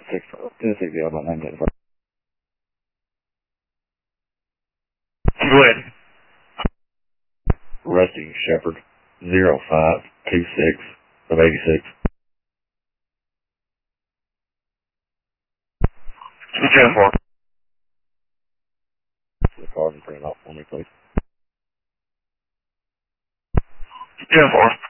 Tennessee Bill, about 9:10. Go ahead. Rusty Shepherd, 0526 of 86. What's your for? The card and print it out for me, please. What's your for?